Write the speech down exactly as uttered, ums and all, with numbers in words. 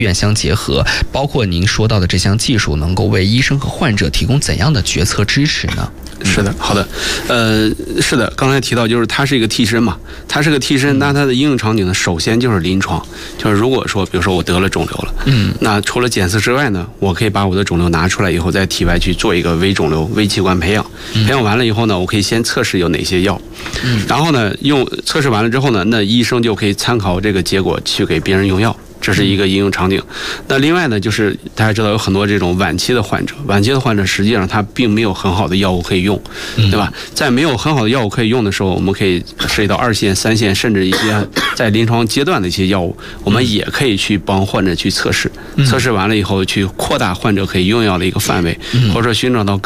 院相结合，包括您说到的这项技术，能够为医生和患者提供怎样的决策支持呢？ 是的，好的，呃，是的，刚才提到就是它是一个替身嘛，它是个替身，那它的应用场景呢，首先就是临床，就是如果说，比如说我得了肿瘤了，嗯，那除了检测之外呢，我可以把我的肿瘤拿出来以后，在体外去做一个微肿瘤、微器官培养，培养完了以后呢，我可以先测试有哪些药，嗯，然后呢，用测试完了之后呢，那医生就可以参考这个结果去给别人用药。这是一个应用场景。那另外呢，就是大家知道有很多这种晚期的患者，晚期的患者实际上他并没有很好的药物可以用，对吧？在没有很好的药物可以用的时候，我们可以涉及到二线、三线，甚至一些在临床阶段的一些药物，我们也可以去帮患者去测试。测试完了以后，去扩大患者可以用药的一个范围，或者说寻找到